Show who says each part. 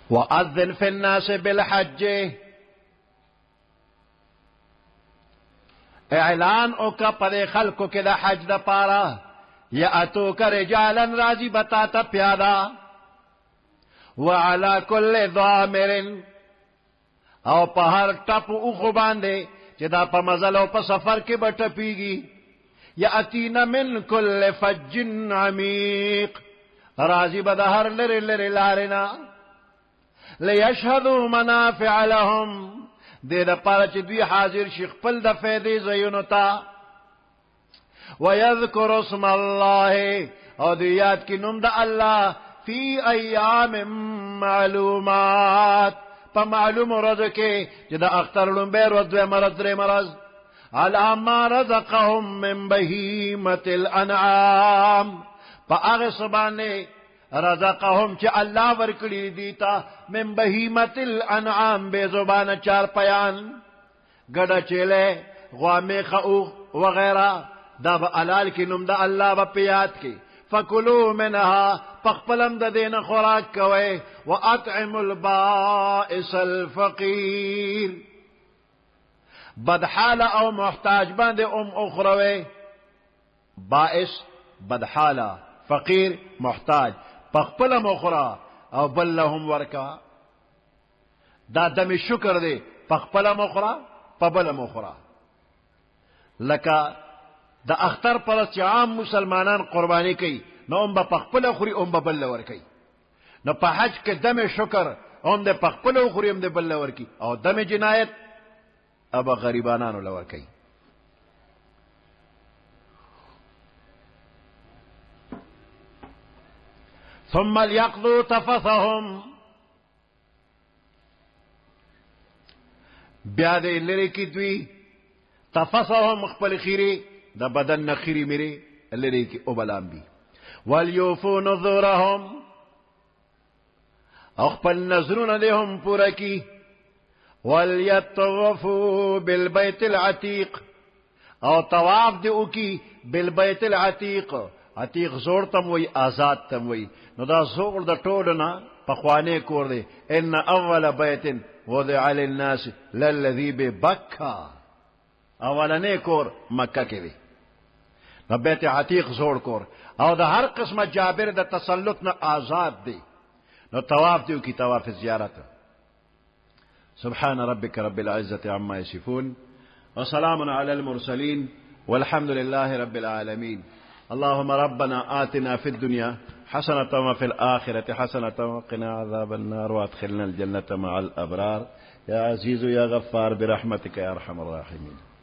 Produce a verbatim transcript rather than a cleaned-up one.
Speaker 1: वअذن في الناس بالحج اعلان اوکا پدے خلقو کے دا حج دا پارا یا اتو کا رجالا راضی بتاتا پیادا وعلى كل ضامر او پہر ٹپ اوخو باندے چدا پا مزل او پا سفر کے بٹپیگی یأتین من کل فج عمیق راضی بدہر لر لر لارنا لیشہدوا منافع لهم دے دا پارا چی دوی حاضر شیخ پل دا فیدی زیونتا ویذکر اسم اللہ او دی یاد کی نم دا اللہ فی ایام معلومات پا معلوم رض کے جدا اختر لنبیر ودوی مرض در مرض علا ما رزقهم من بہیمت الانعام پا اغس بانے رزقهم چی اللہ ورکڑی دیتا من بہیمت الانعام بے زبان چار پیان گڑا چیلے غوامی خعوق وغیرہ دا با علال کی نم دا اللہ با پیات کی فکلو منها پخپلم دا دین خوراک کوئے وَأَطْعِمُ الْبَائِسَ الْفَقِيرِ بدحال او محتاج باندے ام اخروے بائس بدحالا فقیر محتاج پخپلم اخرا او بلہم ورکا دا دم شکر دے پخپلم اخرا پبلم اخرا لکا دا اختر پرست عام مسلمانان قربانی کی نو ام با پخپل اخری ام با بل ورکی نو پا حج کے دم شکر ام دے پخپل اخری ام دے بل ورکی او دم جنایت ابا غریبانانو لورکی ثم لیقضوا تفثهم بیادے لرے کی دوی تفثهم اخپل خیری دا بدن نخیری میرے لرے کی اوبلام بھی وَلْيُوفُوا نُذُورَهُمْ اخپل نظرون دیهم پورا کی وَلْيَطَّوَّفُوا بِالْبَيْتِ الْعَتِيقِ او طواف دیو کی بالبیت العتیق عتیق زور تم وی آزاد تم وی نو دا زور دا ٹوڑنا پخوانے کور دے ان اول بیت وضع للناس للذی ببکا اولنے کور مکہ کے دے نو بیت عتیق زور کور او دا ہر قسم جابر دا تسلط نا آزاد دے نو طواف دیو کی طواف زیارت سبحان ربك رب العزة عما يصفون وسلام على المرسلين والحمد لله رب العالمين اللهم ربنا آتنا في الدنيا حسنة وفي الآخرة حسنة وقنا عذاب النار وادخلنا الجنة مع الأبرار يا عزيز يا غفار برحمتك يا أرحم الراحمين